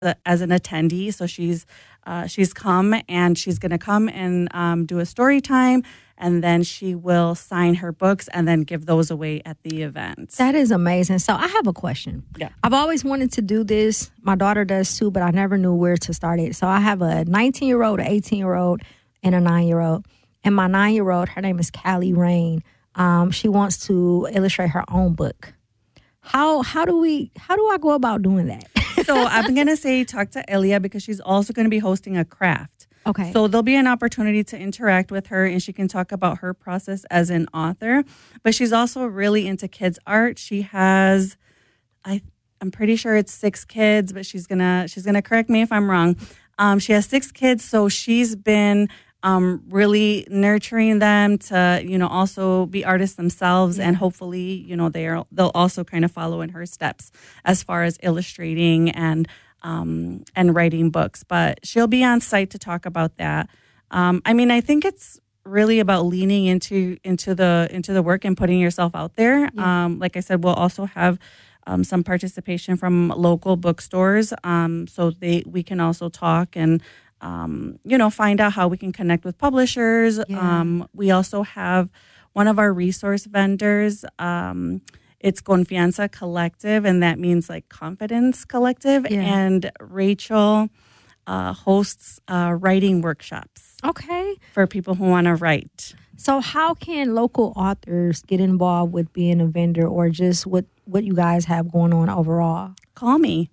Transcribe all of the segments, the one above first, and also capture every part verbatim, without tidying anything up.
the, as an attendee. So she's uh, she's come and she's going to come and um, do a story time, and then she will sign her books and then give those away at the event. That is amazing. So I have a question. Yeah. I've always wanted to do this. My daughter does too, but I never knew where to start it. So I have a nineteen-year-old, an eighteen-year-old, and a nine-year-old. And my nine-year-old, her name is Callie Rain. Um, she wants to illustrate her own book. How how do we how do I go about doing that? So I'm going to say talk to Elia because she's also going to be hosting a craft. Okay. So there'll be an opportunity to interact with her and she can talk about her process as an author. But she's also really into kids art. She has, I, I'm pretty sure it's six kids, but she's gonna she's gonna correct me if I'm wrong. Um, she has six kids, so she's been um, really nurturing them to, you know, also be artists themselves, yeah. and hopefully, you know, they're they'll also kind of follow in her steps as far as illustrating and. Um, and writing books, but she'll be on site to talk about that. Um, I mean, I think it's really about leaning into into the into the work and putting yourself out there. Yeah. Um, like I said, we'll also have um, some participation from local bookstores, um, so they we can also talk and um, you know find out how we can connect with publishers. Yeah. Um, we also have one of our resource vendors. Um, It's Confianza Collective, and that means like Confidence Collective. Yeah. And Rachel uh, hosts uh, writing workshops. Okay. For people who want to write. So how can local authors get involved with being a vendor or just what, what you guys have going on overall? Call me.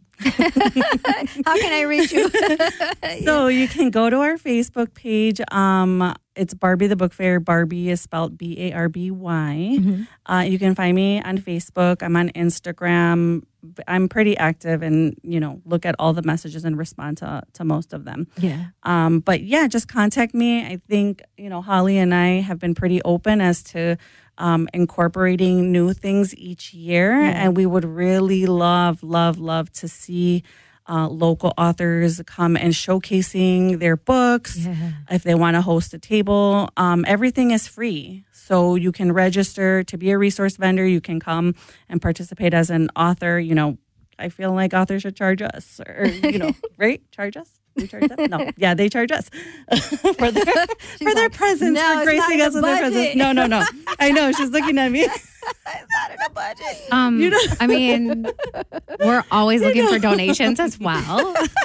How can I reach you? So you can go to our Facebook page. Um, it's Barbie the Book Fair. Barbie is spelled B A R B Y. Mm-hmm. Uh, you can find me on Facebook. I'm on Instagram. I'm pretty active and, you know, look at all the messages and respond to, to most of them. Yeah. Um, but yeah, just contact me. I think, you know, Holly and I have been pretty open as to Um, incorporating new things each year. Yeah. And we would really love, love, love to see uh, local authors come and showcasing their books. Yeah. If they want to host a table, um, everything is free. So you can register to be a resource vendor. You can come and participate as an author. You know, I feel like authors should charge us or, you know, right? Charge us? We charge them? No. Yeah, they charge us for their, for their like, presence, no, for gracing us with their presence. No, no, no. I know. She's looking at me. It's not in a budget. Um, you know? I mean, we're always looking know. for donations as well.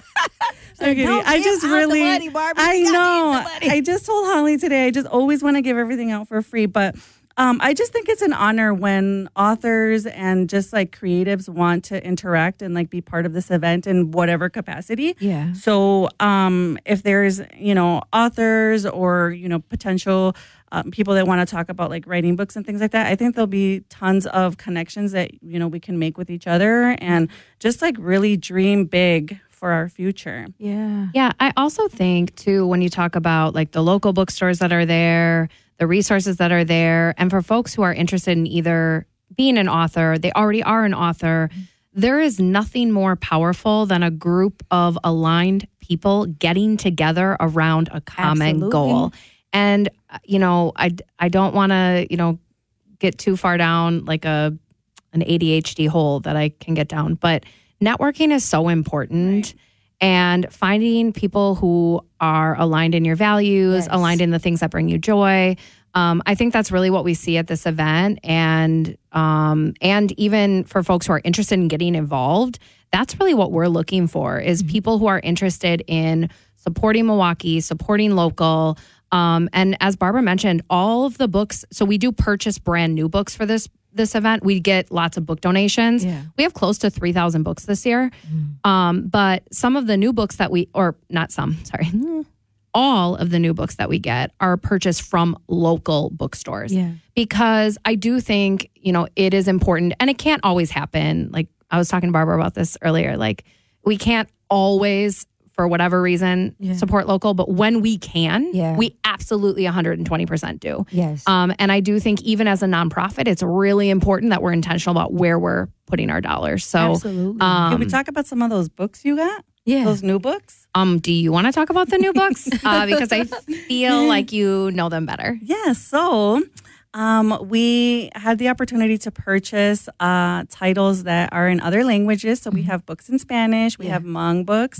So I just really, money, I know. I just told Holly today, I just always want to give everything out for free, but Um, I just think it's an honor when authors and just like creatives want to interact and like be part of this event in whatever capacity. Yeah. So um, if there's, you know, authors or, you know, potential um, people that want to talk about like writing books and things like that, I think there'll be tons of connections that, you know, we can make with each other and just like really dream big for our future. Yeah. Yeah. I also think too, when you talk about like the local bookstores that are there, the resources that are there, and for folks who are interested in either being an author, they already are an author, there is nothing more powerful than a group of aligned people getting together around a common Absolutely. goal. And, you know, I, I don't want to, you know, get too far down like a an A D H D hole that I can get down, but networking is so important. Right. And finding people who are aligned in your values, yes. aligned in the things that bring you joy. Um, I think that's really what we see at this event. And um, and even for folks who are interested in getting involved, that's really what we're looking for is mm-hmm. people who are interested in supporting Milwaukee, supporting local. Um, and as Barbara mentioned, all of the books, so we do purchase brand new books for this this event. We get lots of book donations. Yeah. We have close to three thousand books this year. Mm. Um, but some of the new books that we, or not some, sorry, all of the new books that we get are purchased from local bookstores. Yeah. Because I do think, you know, it is important and it can't always happen. Like I was talking to Barbara about this earlier, like we can't always, for whatever reason, yeah. support local. But when we can, yeah. we absolutely one hundred twenty percent do. Yes. Um, and I do think even as a nonprofit, it's really important that we're intentional about where we're putting our dollars. So, absolutely. Um, Can we talk about some of those books you got? Yeah. Those new books? Um, do you want to talk about the new books? Uh, because I feel like you know them better. Yeah. So um, we had the opportunity to purchase uh, titles that are in other languages. So we have books in Spanish. We Yeah. have Hmong books.